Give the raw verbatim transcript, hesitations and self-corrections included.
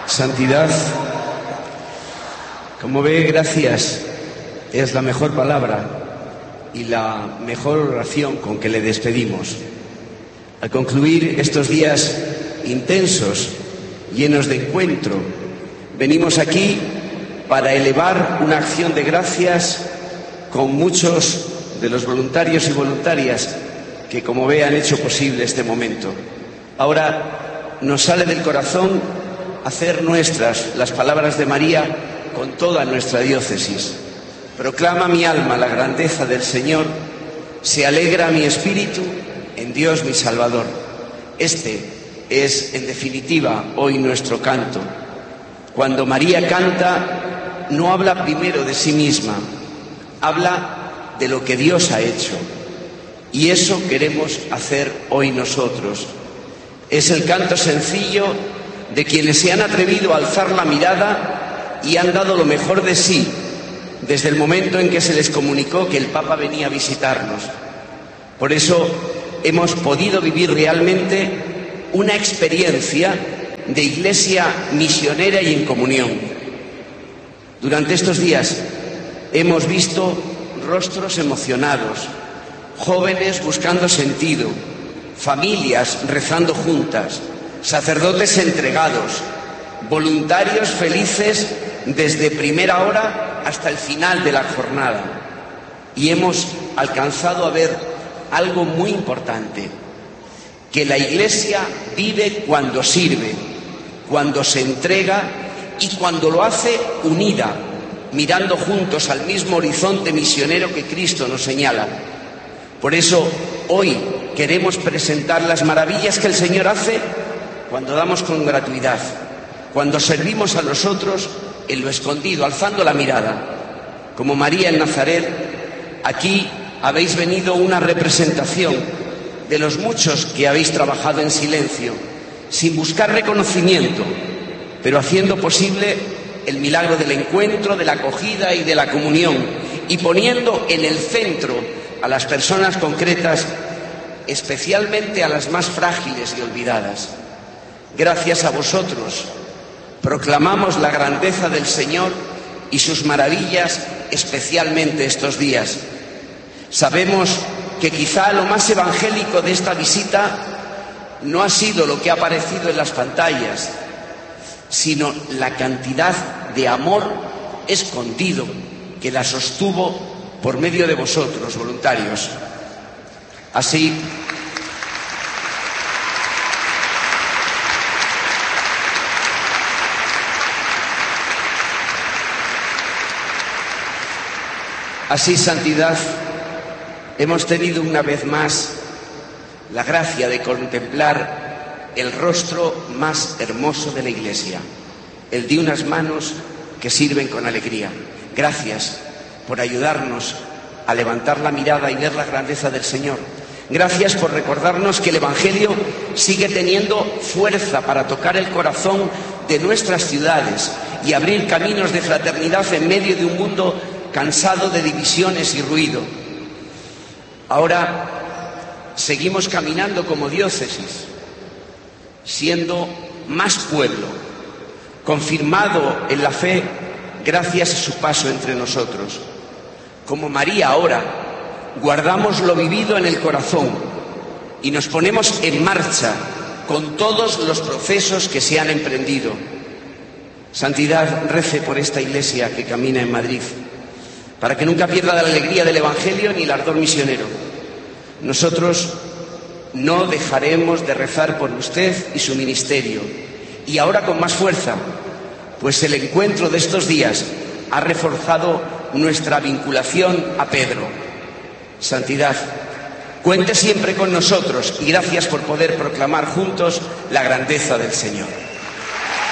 Santidad, como ve, gracias es la mejor palabra y la mejor oración con que le despedimos. Al concluir estos días intensos, llenos de encuentro, venimos aquí para elevar una acción de gracias con muchos de los voluntarios y voluntarias que, como ve, han hecho posible este momento. Ahora nos sale del corazón hacer nuestras las palabras de María con toda nuestra diócesis. Proclama mi alma la grandeza del Señor, se alegra mi espíritu en Dios mi Salvador. Este es, en definitiva, hoy nuestro canto. Cuando María canta, no habla primero de sí misma, habla de lo que Dios ha hecho. Y eso queremos hacer hoy nosotros. Es el canto sencillo de quienes se han atrevido a alzar la mirada y han dado lo mejor de sí desde el momento en que se les comunicó que el Papa venía a visitarnos. Por eso hemos podido vivir realmente una experiencia de iglesia misionera y en comunión. Durante estos días hemos visto rostros emocionados, jóvenes buscando sentido, familias rezando juntas, sacerdotes entregados, voluntarios felices desde primera hora hasta el final de la jornada. Y hemos alcanzado a ver algo muy importante, que la Iglesia vive cuando sirve, cuando se entrega y cuando lo hace unida, mirando juntos al mismo horizonte misionero que Cristo nos señala. Por eso hoy queremos presentar las maravillas que el Señor hace cuando damos con gratuidad, cuando servimos a los otros en lo escondido, alzando la mirada. Como María en Nazaret, aquí habéis venido una representación de los muchos que habéis trabajado en silencio, sin buscar reconocimiento, pero haciendo posible el milagro del encuentro, de la acogida y de la comunión, y poniendo en el centro a las personas concretas, especialmente a las más frágiles y olvidadas. Gracias a vosotros proclamamos la grandeza del Señor y sus maravillas, especialmente estos días. Sabemos que quizá lo más evangélico de esta visita no ha sido lo que ha aparecido en las pantallas, sino la cantidad de amor escondido que la sostuvo por medio de vosotros, voluntarios. Así, así, santidad, hemos tenido una vez más la gracia de contemplar el rostro más hermoso de la Iglesia, el de unas manos que sirven con alegría. Gracias por ayudarnos a levantar la mirada y ver la grandeza del Señor. Gracias por recordarnos que el Evangelio sigue teniendo fuerza para tocar el corazón de nuestras ciudades y abrir caminos de fraternidad en medio de un mundo cansado de divisiones y ruido. Ahora seguimos caminando como diócesis, siendo más pueblo, confirmado en la fe gracias a su paso entre nosotros. Como María ahora, guardamos lo vivido en el corazón y nos ponemos en marcha con todos los procesos que se han emprendido. Santidad, rece por esta Iglesia que camina en Madrid, para que nunca pierda la alegría del Evangelio ni el ardor misionero. Nosotros no dejaremos de rezar por usted y su ministerio, y ahora con más fuerza, pues el encuentro de estos días ha reforzado nuestra vinculación a Pedro. Santidad, cuente siempre con nosotros y gracias por poder proclamar juntos la grandeza del Señor.